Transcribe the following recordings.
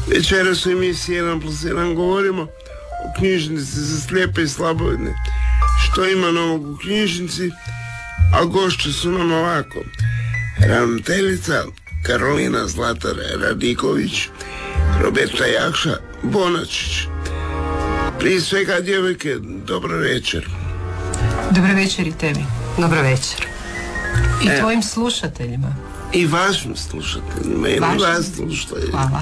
Večeras u emisiji 1+1 govorimo o knjižnici za slijepe i slabovidne. Što ima novog u knjižnici, a gošće su nam ovako: ravnateljica Karolina Zlatar Radiković, Roberta Jakša Bonačić. Prije svega, djevojke, dobro večer. Dobro večer i tebi. Dobro večer. I tvojim slušateljima. I vašim slušateljima. I vas slušateljima. Hvala.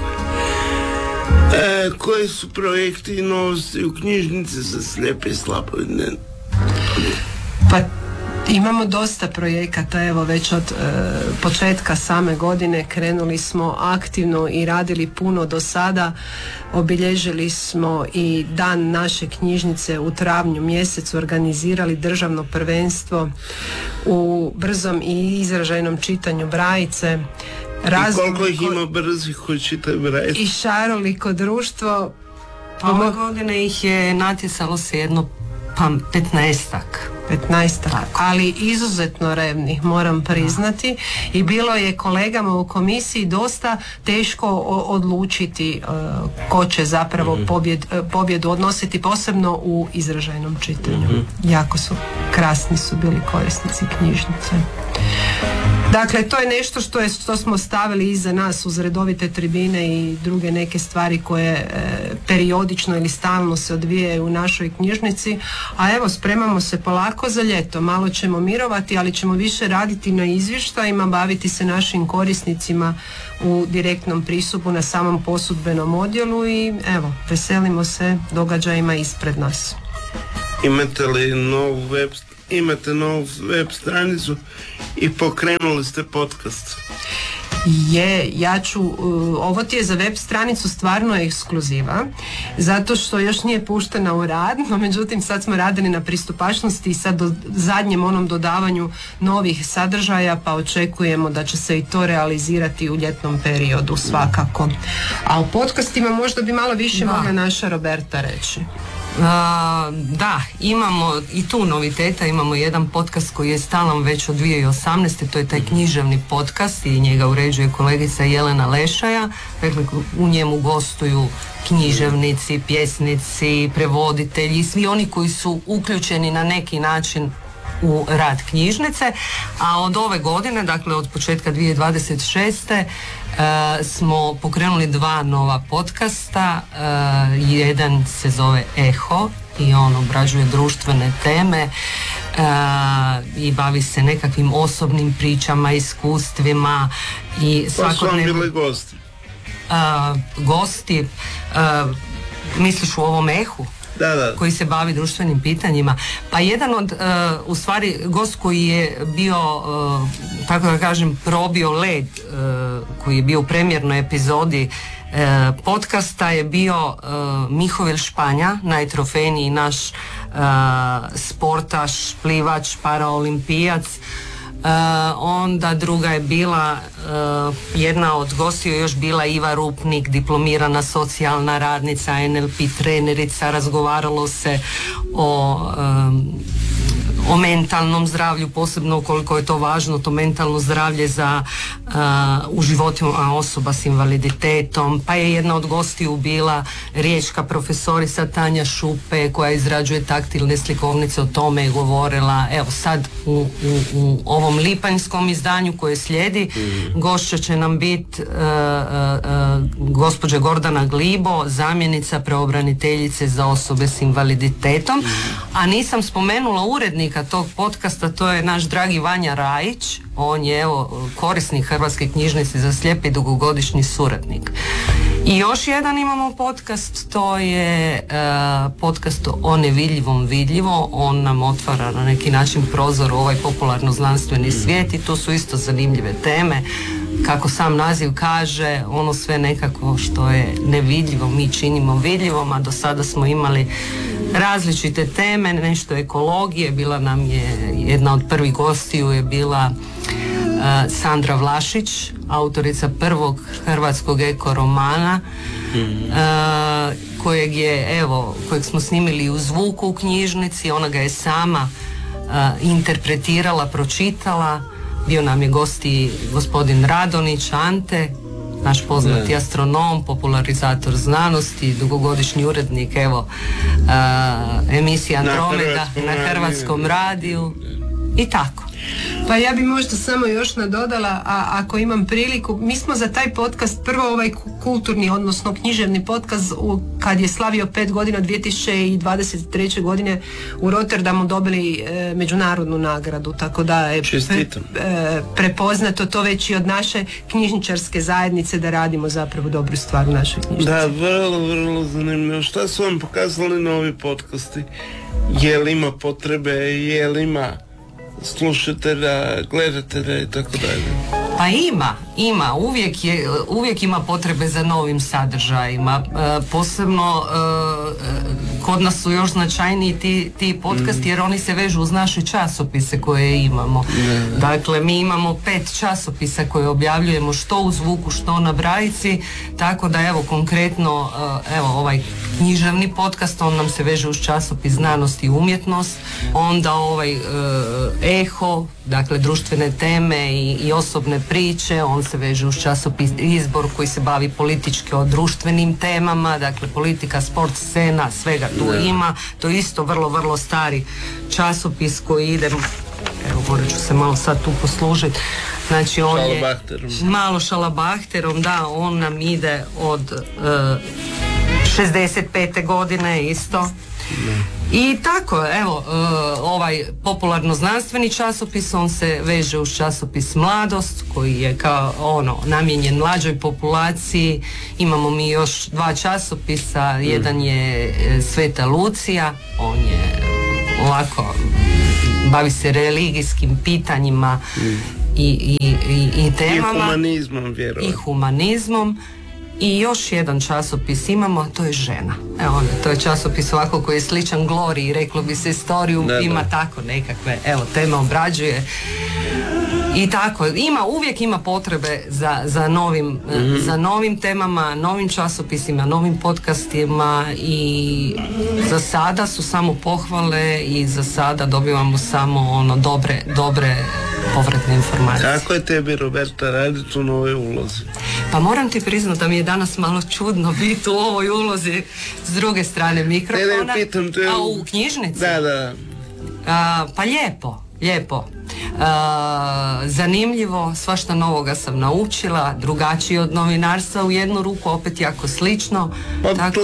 Koji su projekti i novosti u knjižnici za slijepe i slabovidne? Pa imamo dosta projekata, evo već od početka same godine krenuli smo aktivno i radili puno do sada. Obilježili smo i dan naše knjižnice u travnju mjesecu, organizirali državno prvenstvo u brzom i izražajnom čitanju Brajice. I koliko ih ima brzih koji čitaju Brajice? I šaroliko društvo. Ove godine ih je natjecalo se jedno 15-ak. Ali izuzetno revnih, moram priznati, i bilo je kolegama u komisiji dosta teško odlučiti ko će zapravo pobjedu odnositi, posebno u izražajnom čitanju. Jako su krasni su bili korisnici knjižnice. Dakle, to je nešto što smo stavili iza nas uz redovite tribine i druge neke stvari koje periodično ili stalno se odvijaju u našoj knjižnici, a evo spremamo se polako za ljeto, malo ćemo mirovati, ali ćemo više raditi na izvještajima, baviti se našim korisnicima u direktnom pristupu na samom posudbenom odjelu i evo, veselimo se događajima ispred nas. Imate novu web stranicu i pokrenuli ste podcast. Ja ću, ovo ti je za web stranicu stvarno ekskluziva, zato što još nije puštena u rad, no međutim sad smo radili na pristupačnosti i sad zadnjem onom dodavanju novih sadržaja, pa očekujemo da će se i to realizirati u ljetnom periodu svakako. A u podcastima možda bi malo više mogla naša Roberta reći. Da, imamo i tu noviteta, imamo jedan podcast koji je stalan već od 2018. To je taj književni podcast i njega uređuje kolegica Jelena Lešaja. Dakle, u njemu gostuju književnici, pjesnici, prevoditelji i svi oni koji su uključeni na neki način u rad knjižnice, a od ove godine, dakle od početka 2026. smo pokrenuli 2 nova podcasta. Jedan se zove Eho i on obrađuje društvene teme i bavi se nekakvim osobnim pričama, iskustvima i svakodnevno. Pa su vam bili gosti? Gosti, misliš u ovom Ehu? Da. Koji se bavi društvenim pitanjima. Pa jedan od, u stvari, gost koji je bio, tako da kažem, probio led, koji je bio u premijernoj epizodi podcasta, je bio Mihovil Španja, najtrofejniji naš sportaš, plivač, paraolimpijac. Onda druga je bila, jedna od gostiju je još bila Iva Rupnik, diplomirana socijalna radnica, NLP trenerica. Razgovaralo se o mentalnom zdravlju, posebno koliko je to važno, to mentalno zdravlje u životima osoba s invaliditetom. Pa je jedna od gostiju bila riječka profesorica Tanja Šupe koja izrađuje taktilne slikovnice, o tome je govorila. Evo sad u ovom lipanjskom izdanju koje slijedi gošća će nam biti gospođa Gordana Glibo, zamjenica pravobraniteljice za osobe s invaliditetom. A nisam spomenula urednika tog podcasta, to je naš dragi Vanja Rajić. On je korisnik Hrvatske knjižnice za slijepe i dugogodišnji suradnik. I još jedan imamo podcast, to je podcast o nevidljivom vidljivo. On nam otvara na neki način prozor u ovaj popularno znanstveni svijet i tu su isto zanimljive teme. Kako sam naziv kaže, ono sve nekako što je nevidljivo mi činimo vidljivom, a do sada smo imali različite teme, nešto ekologije. Bila nam je, jedna od prvih gostiju je bila Sandra Vlašić, autorica prvog hrvatskog ekoromana, kojeg smo snimili u zvuku u knjižnici. Ona ga je sama interpretirala, pročitala. Bio nam je gost i gospodin Radonić Ante, naš poznati astronom, popularizator znanosti, dugogodišnji urednik, evo, emisija Andromeda na Hrvatskom radiju i tako. Pa ja bi možda samo još nadodala, a ako imam priliku, mi smo za taj podcast, prvo ovaj kulturni, odnosno književni podcast, kad je slavio 5 godina 2023. godine u Rotterdamu dobili međunarodnu nagradu, tako da je prepoznato to već i od naše knjižničarske zajednice da radimo zapravo dobru stvar u našoj knjižnici. Da, vrlo zanimljivo. Šta su vam pokazali novi podcasti? Je li ima potrebe, je li ima slušatelja, gledatelja i tako dalje? Pa ima, uvijek ima potrebe za novim sadržajima, posebno kod nas su još značajniji ti podcasti jer oni se vežu uz naše časopise koje imamo. Dakle, mi imamo 5 časopisa koje objavljujemo što u Zvuku, što na Brajici, tako da evo konkretno ovaj književni podcast, on nam se veže uz časopis Znanost i umjetnost, onda ovaj Eho, dakle društvene teme i osobne priče, on se veže uz časopis Izbor koji se bavi politički o društvenim temama, dakle politika, sport, scena, svega tu ima. To je isto vrlo stari časopis koji ide, evo morat ću se malo sad tu poslužiti, znači on je malo šalabahterom, da, on nam ide od 65. godine isto. I tako, evo, ovaj popularno znanstveni časopis, on se veže uz časopis Mladost, koji je kao namijenjen mlađoj populaciji. Imamo mi još 2 časopisa, jedan je Sveta Lucija, on je ovako, bavi se religijskim pitanjima i temama. I humanizmom, vjerovatno. I humanizmom. I još jedan časopis imamo, to je Žena. Evo, to je časopis ovako koji je sličan Gloriji, reklo bi se istoriju, ima tako nekakve, evo, teme obrađuje. I tako, uvijek ima potrebe za novim temama, novim časopisima, novim podcastima i za sada su samo pohvale i za sada dobivamo samo dobre povratne informacije. Kako je tebi, Roberta, raditi u novoj ulozi? Pa moram ti priznati da mi je danas malo čudno biti u ovoj ulozi s druge strane mikrofona. A u knjižnici? Da. Pa lijepo. Zanimljivo, svašta novoga sam naučila, drugačije od novinarstva u jednu ruku, opet jako slično. Pa tako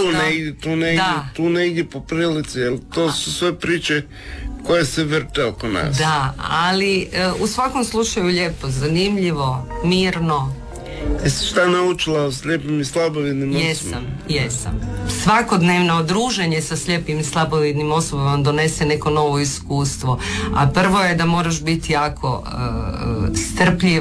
tu negdje po prilici, jer to su sve priče koje se vrte oko nas. Da, ali u svakom slučaju lijepo, zanimljivo, mirno. Jesi šta naučila o slijepim i slabovidnim osobama? Jesam. Svakodnevno druženje sa slijepim i slabovidnim osobama donese neko novo iskustvo. A prvo je da moraš biti jako strpljiv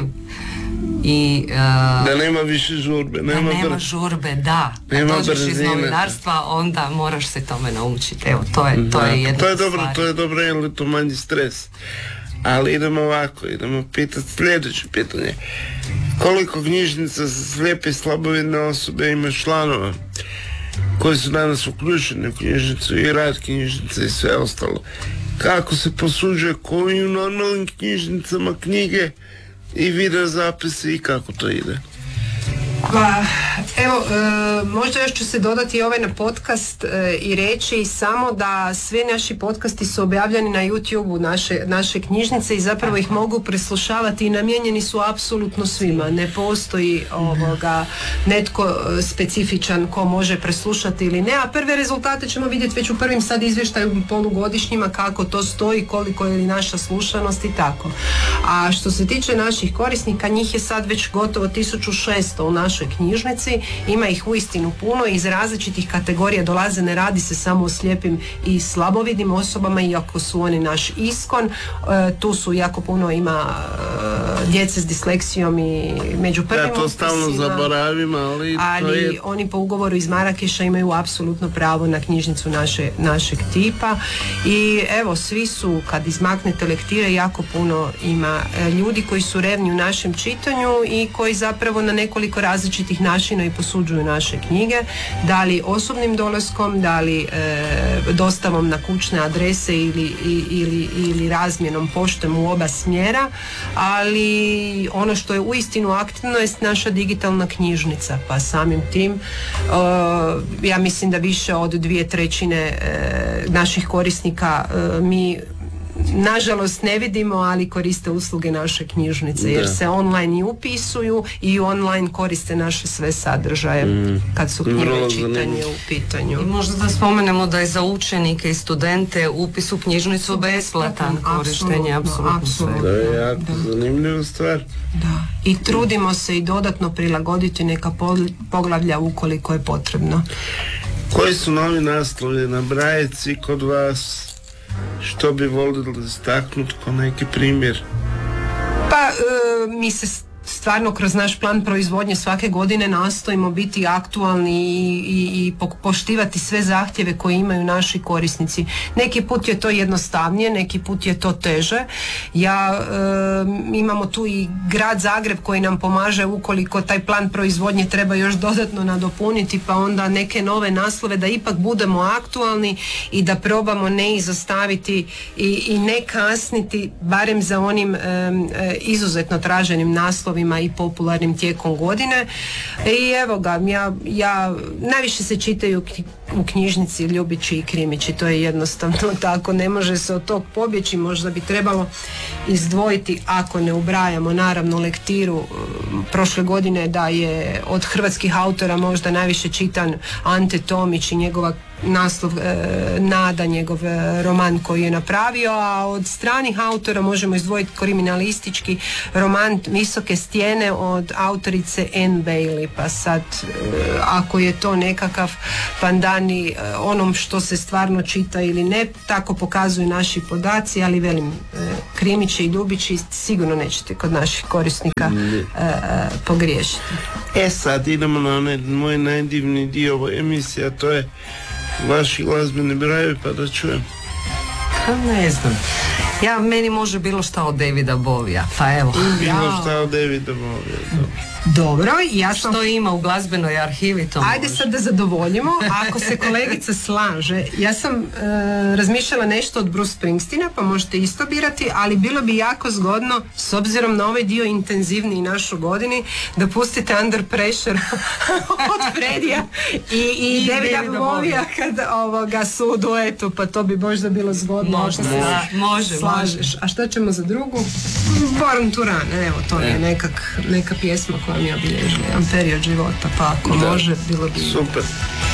i da nema više žurbe. Nema žurbe, da. Kad dođeš iz novinarstva, onda moraš se tome naučiti. Evo, to je jedna stvar. To je dobro, jer je to manji stres. Ali idemo pitati sljedeće pitanje. Koliko knjižnica za slijepe i slabovidne osobe ima članova koji su danas uključeni u knjižnicu i rad knjižnice i sve ostalo? Kako se posuđuje, koji u normalnim knjižnicama knjige i video zapisi i kako to ide? Pa, evo, možda još ću se dodati ovaj na podcast i reći samo da svi naši podcasti su objavljeni na YouTube-u naše knjižnice i zapravo ih mogu preslušavati i namijenjeni su apsolutno svima. Ne postoji netko specifičan ko može preslušati ili ne, a prve rezultate ćemo vidjeti već u prvim sad izvještaju polugodišnjima kako to stoji, koliko je naša slušanost i tako. A što se tiče naših korisnika, njih je sad već gotovo 1600 u našoj knjižnici, ima ih uistinu puno, iz različitih kategorija dolaze, ne radi se samo o slijepim i slabovidnim osobama, iako su oni naš iskon, tu su jako puno, ima djece s disleksijom i među prvim ja to stalno zaboravim, ali oni po ugovoru iz Marakeša imaju apsolutno pravo na knjižnicu našeg tipa i evo, svi su, kad izmaknete lektire, jako puno ima ljudi koji su revni u našem čitanju i koji zapravo na nekoliko različitih različitih načina i posuđuju naše knjige, da li osobnim dolaskom, da li dostavom na kućne adrese ili razmjenom poštom u oba smjera, ali ono što je uistinu aktivno je naša digitalna knjižnica, pa samim tim ja mislim da više od 2/3 naših korisnika mi nažalost ne vidimo, ali koriste usluge naše knjižnice, jer se online i upisuju i online koriste naše sve sadržaje kad su knjige čitanje u pitanju. I možda da spomenemo da je za učenike i studente upis u knjižnicu besplatan, korištenje apsolutno sve. To je jako zanimljiva stvar. Da. I trudimo se i dodatno prilagoditi neka poglavlja ukoliko je potrebno. Koji su novi naslovi na Brajici kod vas? Što bi volili istaknuti kao neki primjer? Pa mi se stvarno kroz naš plan proizvodnje svake godine nastojimo biti aktualni i poštivati sve zahtjeve koje imaju naši korisnici. Neki put je to jednostavnije, neki put je to teže. Imamo tu i grad Zagreb koji nam pomaže ukoliko taj plan proizvodnje treba još dodatno nadopuniti, pa onda neke nove naslove da ipak budemo aktualni i da probamo ne izostaviti i ne kasniti barem za onim izuzetno traženim naslovima i popularnim tijekom godine. I evo ga, ja najviše se čitaju u knjižnici Ljubići i Krimići, to je jednostavno tako, ne može se od tog pobjeći. Možda bi trebalo izdvojiti, ako ne ubrajamo naravno lektiru, prošle godine da je od hrvatskih autora možda najviše čitan Ante Tomić i njegova naslov Nada, njegov roman koji je napravio, a od stranih autora možemo izdvojiti kriminalistički roman Visoke stijene od autorice Anne Bailey. Pa sad, ako je to nekakav pandani onom što se stvarno čita ili ne, tako pokazuju naši podaci, ali velim, Krimići i Ljubići sigurno nećete kod naših korisnika pogriješiti. Sad idemo na onaj moj najdivni dio emisije, a to je vaši glazbeni brojevi, pa da čujem. Ne znam. Meni može bilo šta od Davida Bovija, pa evo. Bilo šta od Davida Bovija. Dobro, ja sam... Što ima u glazbenoj arhivi, to Ajde može. sad da zadovoljimo, ako se kolegica slaže. Ja sam razmišljala nešto od Bruce Springsteena, pa možete isto birati, ali bilo bi jako zgodno, s obzirom na ovaj dio intenzivniji našu godini, da pustite Under Pressure od Fredija i Davida Bovija kad su u duetu, pa to bi možda bilo zgodno. Može. Slažeš. A šta ćemo za drugu? Born to Run, evo, to je neka pjesma koja mi je obilježila jedan period života, pa ako može, bilo bi... Super.